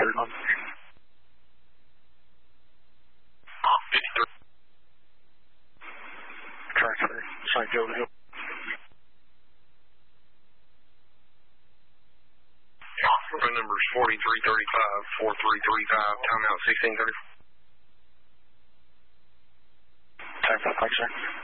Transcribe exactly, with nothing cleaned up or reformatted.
third one. Correct, sir. Sorry, Joe Hill. Phone number is forty-three thirty-five, forty-three thirty-five, timeout sixteen thirty. Time for the sir.